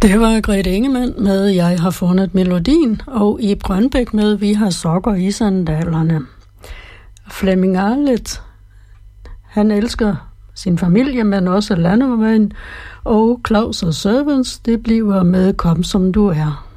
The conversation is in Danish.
Det var Grete Ingemann med Jeg har fundet melodien, og i Brøndbæk med Vi har sokker i sandalerne. Flemming Arlet, han elsker sin familie, men også landevejen, og Claus og Servants, det bliver med Kom som du er.